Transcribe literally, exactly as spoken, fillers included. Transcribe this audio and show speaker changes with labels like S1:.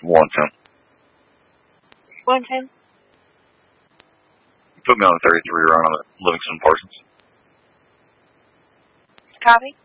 S1: one ten.
S2: one ten.
S1: Put me on a thirty-three run on the Livingston Parsons.
S2: Copy.